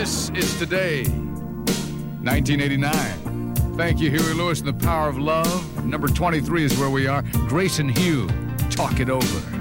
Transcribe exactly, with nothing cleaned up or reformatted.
This is Today, nineteen eighty-nine. Thank you, Huey Lewis and the Power of Love. Number twenty-three is where we are. Grayson Hugh, Talk It Over.